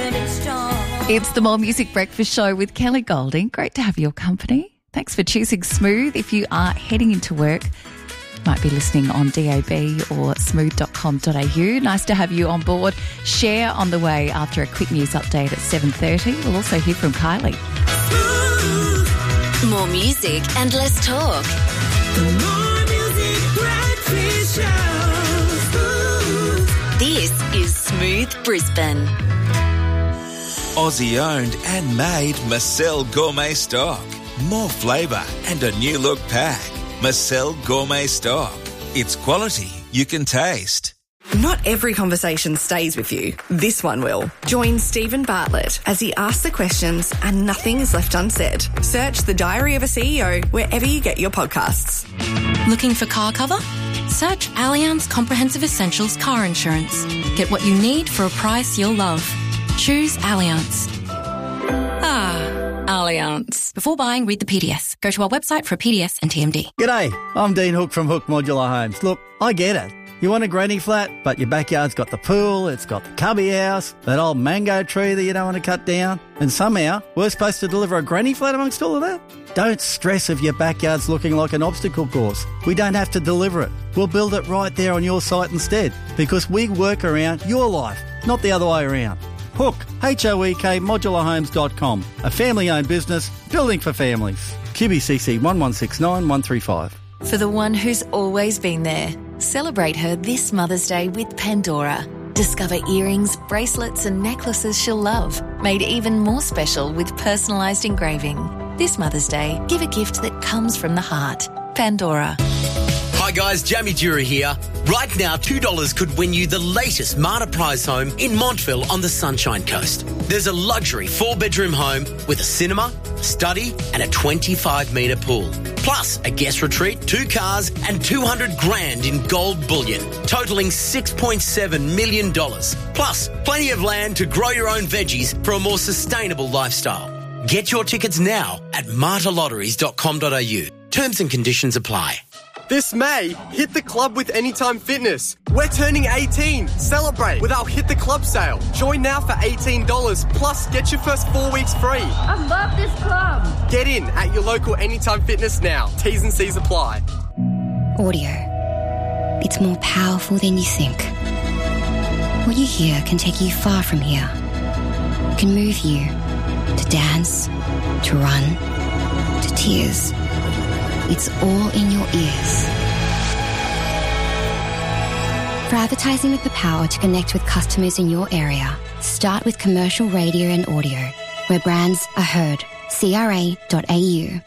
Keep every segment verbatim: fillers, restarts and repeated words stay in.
It's the More Music Breakfast Show with Kelly Golding. Great to have your company. Thanks for choosing Smooth. If you are heading into work, you might be listening on D A B or smooth dot com dot a u. Nice to have you on board. Share on the way after a quick news update at seven thirty. We'll also hear from Kylie. More music and less talk. The More Music Breakfast Show. This is Smooth Brisbane. Aussie owned and made Marcel Gourmet Stock. More flavour and a new look pack. Marcel Gourmet Stock. It's quality you can taste. Not every conversation stays with you. This one will. Join Stephen Bartlett as he asks the questions and nothing is left unsaid. Search The Diary of a C E O wherever you get your podcasts. Looking for car cover? Search Allianz Comprehensive Essentials Car Insurance. Get what you need for a price you'll love. Choose Allianz. Ah, Allianz. Before buying, read the P D S. Go to our website for a P D S and T M D. G'day, I'm Dean Hook from Hook Modular Homes. Look, I get it. You want a granny flat, but your backyard's got the pool, it's got the cubby house, that old mango tree that you don't want to cut down, and somehow we're supposed to deliver a granny flat amongst all of that? Don't stress if your backyard's looking like an obstacle course. We don't have to deliver it. We'll build it right there on your site instead, because we work around your life, not the other way around. Hook, H O E K, modular homes dot com, a family-owned business building for families. Q B C C one one six nine one three five. For the one who's always been there, celebrate her this Mother's Day with Pandora. Discover earrings, bracelets and necklaces she'll love, made even more special with personalised engraving. This Mother's Day, give a gift that comes from the heart. Pandora. Hi guys, Jamie Dura here. Right now, two dollars could win you the latest Marta Prize home in Montville on the Sunshine Coast. There's a luxury four-bedroom home with a cinema, study and a twenty-five metre pool. Plus a guest retreat, two cars and two hundred grand in gold bullion, totalling six point seven million dollars. Plus plenty of land to grow your own veggies for a more sustainable lifestyle. Get your tickets now at marta lotteries dot com dot a u. Terms and conditions apply. This May, hit the club with Anytime Fitness. We're turning eighteen. Celebrate with our Hit the Club sale. Join now for eighteen dollars, plus get your first four weeks free. I love this club. Get in at your local Anytime Fitness now. T's and C's apply. Audio. It's more powerful than you think. What you hear can take you far from here. It can move you to dance, to run, to tears. It's all in your ears. For advertising with the power to connect with customers in your area, start with commercial radio and audio, where brands are heard. C R A dot A U.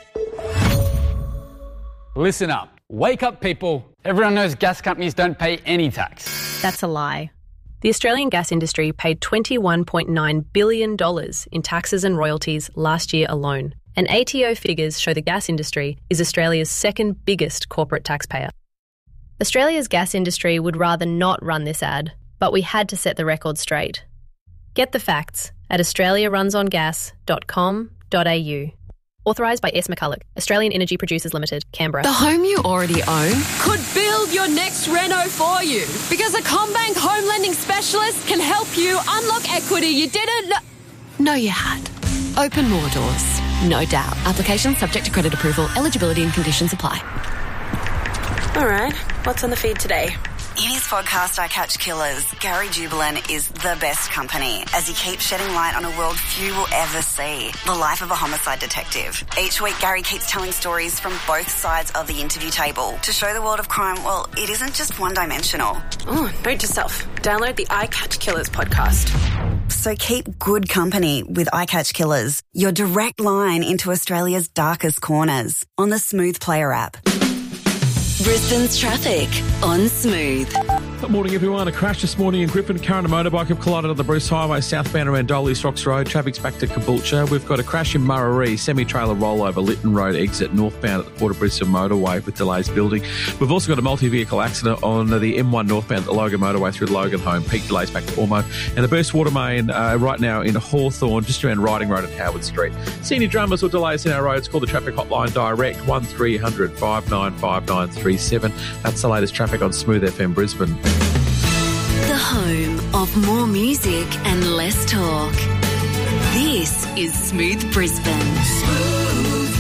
Listen up. Wake up, people. Everyone knows gas companies don't pay any tax. That's a lie. The Australian gas industry paid twenty-one point nine billion dollars in taxes and royalties last year alone. And A T O figures show the gas industry is Australia's second biggest corporate taxpayer. Australia's gas industry would rather not run this ad, but we had to set the record straight. Get the facts at australia runs on gas dot com dot a u. Authorised by S. McCulloch, Australian Energy Producers Limited, Canberra. The home you already own could build your next reno for you, because a CommBank home lending specialist can help you unlock equity you didn't know, know you had. Open more doors. No doubt. Application subject to credit approval. Eligibility and conditions apply. All right. What's on the feed today? In his podcast, I Catch Killers, Gary Jubelin is the best company as he keeps shedding light on a world few will ever see, the life of a homicide detective. Each week, Gary keeps telling stories from both sides of the interview table to show the world of crime, well, it isn't just one-dimensional. Oh, note to self. Download the I Catch Killers podcast. So keep good company with I Catch Killers, your direct line into Australia's darkest corners on the Smooth Player app. Brisbane's traffic on Smooth. Good morning, everyone. A crash this morning in Griffin. Car and a motorbike have collided on the Bruce Highway southbound around Dolly's Rocks Road. Traffic's back to Caboolture. We've got a crash in Murray, semi-trailer rollover, Lytton Road exit northbound at the Port of Brisbane motorway with delays building. We've also got a multi-vehicle accident on the M one northbound at the Logan motorway through Logan Home. Peak delays back to Ormo. And the burst water main uh, right now in Hawthorne, just around Riding Road and Howard Street. Senior dramas or delays in our roads, call the traffic hotline direct, one three hundred five nine five nine three seven. That's the latest traffic on Smooth F M Brisbane. The home of more music and less talk. is Smooth Brisbane. Smooth.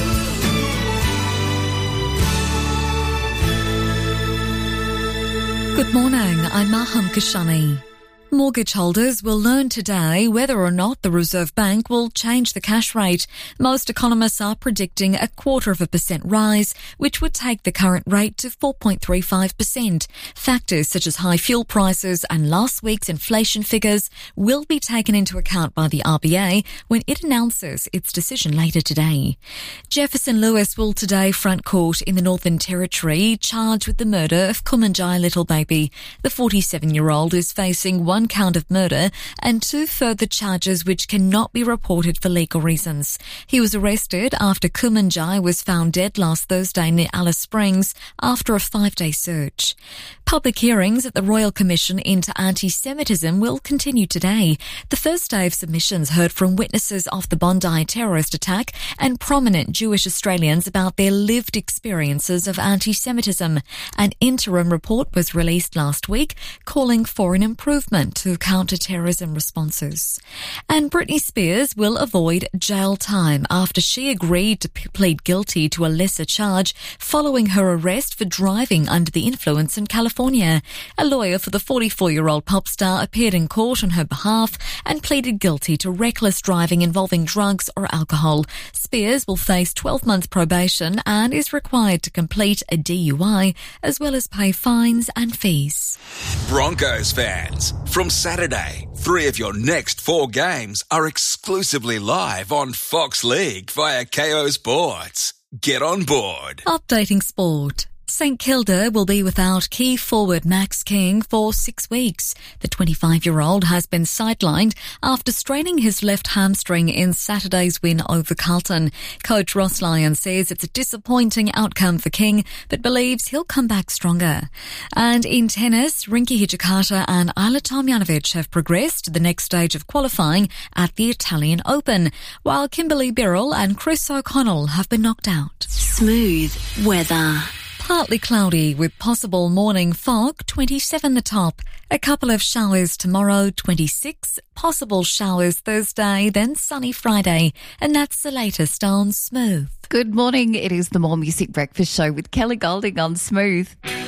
Good morning, I'm Maham Kashani. Mortgage holders will learn today whether or not the Reserve Bank will change the cash rate. Most economists are predicting a quarter of a percent rise, which would take the current rate to four point three five percent. Factors such as high fuel prices and last week's inflation figures will be taken into account by the R B A when it announces its decision later today. Jefferson Lewis will today front court in the Northern Territory, charged with the murder of Kumanjai little baby. The forty-seven-year-old is facing one count of murder and two further charges which cannot be reported for legal reasons. He was arrested after Kumanjai was found dead last Thursday near Alice Springs after a five-day search. Public hearings at the Royal Commission into Anti-Semitism will continue today. The first day of submissions heard from witnesses of the Bondi terrorist attack and prominent Jewish Australians about their lived experiences of anti-Semitism. An interim report was released last week calling for an improvement to counter-terrorism responses. And Britney Spears will avoid jail time after she agreed to p- plead guilty to a lesser charge following her arrest for driving under the influence in California. A lawyer for the forty-four-year-old pop star appeared in court on her behalf and pleaded guilty to reckless driving involving drugs or alcohol. Spears will face twelve months probation and is required to complete a D U I as well as pay fines and fees. Broncos fans, from Saturday, three of your next four games are exclusively live on Fox League via K O Sports. Get on board. Updating sport. St Kilda will be without key forward Max King for six weeks. The twenty-five-year-old has been sidelined after straining his left hamstring in Saturday's win over Carlton. Coach Ross Lyon says it's a disappointing outcome for King, but believes he'll come back stronger. And in tennis, Rinky Hijikata and Ayla Tomljanovic have progressed to the next stage of qualifying at the Italian Open, while Kimberly Birrell and Chris O'Connell have been knocked out. Smooth weather. Partly cloudy with possible morning fog, twenty-seven the top. A couple of showers tomorrow, twenty-six. Possible showers Thursday, then sunny Friday. And that's the latest on Smooth. Good morning. It is the More Music Breakfast Show with Kelly Golding on Smooth.